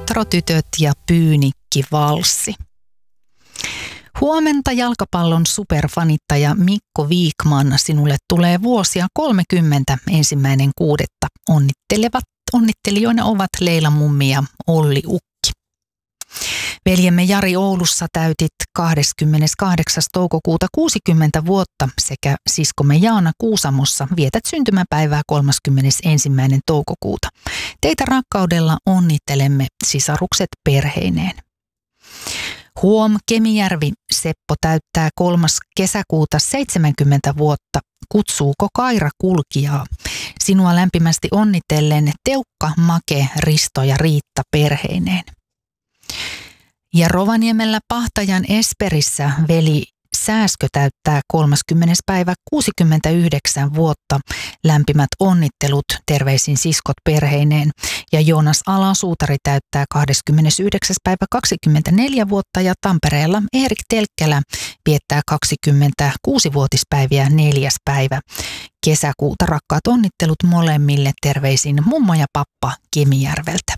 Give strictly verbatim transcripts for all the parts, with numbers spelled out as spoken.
Puutarhatytöt ja Pyynikki-valssi. Huomenta jalkapallon superfanittaja Mikko Wiikman, sinulle tulee vuosia kolmekymmentä ensimmäinen kuudetta. Onnittelevat onnittelijoina ovat Leila Mummi Olli Ukki. Veljemme Jari Oulussa täytit kahdeskymmeneskahdeksas toukokuuta kuusikymmentä vuotta sekä siskomme Jaana Kuusamossa vietät syntymäpäivää kolmaskymmenesensimmäinen toukokuuta. Teitä rakkaudella onnittelemme sisarukset perheineen. Huom, Kemijärvi, Seppo täyttää kolmas kesäkuuta seitsemänkymmentä vuotta. Kutsuuko Kaira kulkijaa? Sinua lämpimästi onnitellen Teukka, Make, Risto ja Riitta perheineen. Ja Rovaniemellä Pahtajan Esperissä veli Sääskö täyttää kolmaskymmenes päivä kuusikymmentäyhdeksän vuotta. Lämpimät onnittelut, terveisin siskot perheineen. Ja Joonas Alasuutari täyttää kahdeskymmenesyhdeksäs päivä kaksikymmentäneljä vuotta ja Tampereella Erik Telkkälä viettää kaksikymmentäkuusivuotispäiviä neljäs päivä kesäkuuta. Rakkaat onnittelut molemmille, terveisin mummo ja pappa Kemijärveltä.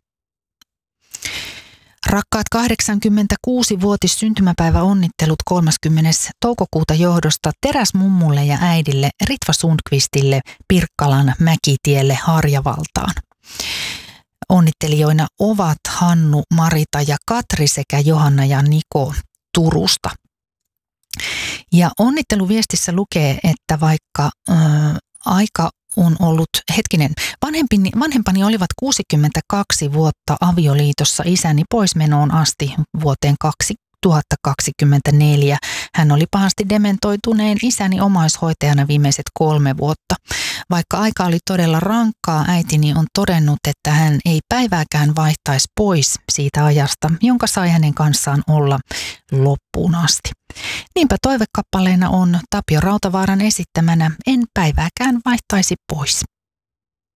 Rakkaat kahdeksankymmentäkuusivuotis syntymäpäivä onnittelut kolmaskymmenes toukokuuta johdosta Teräsmummulle ja äidille Ritva Sundqvistille Pirkkalan Mäkitielle Harjavaltaan. Onnittelijoina ovat Hannu, Marita ja Katri sekä Johanna ja Niko Turusta. Ja onnitteluviestissä lukee, että vaikka äh, aika on ollut, hetkinen, vanhempini, vanhempani olivat kuusikymmentäkaksi vuotta avioliitossa isäni poismenoon asti vuoteen kaksituhattakaksikymmentäneljä. Hän oli pahasti dementoituneen isäni omaishoitajana viimeiset kolme vuotta. Vaikka aika oli todella rankkaa, äitini on todennut, että hän ei päivääkään vaihtaisi pois siitä ajasta, jonka sai hänen kanssaan olla loppuun asti. Niinpä toivekappaleena on Tapio Rautavaaran esittämänä En päivääkään vaihtaisi pois.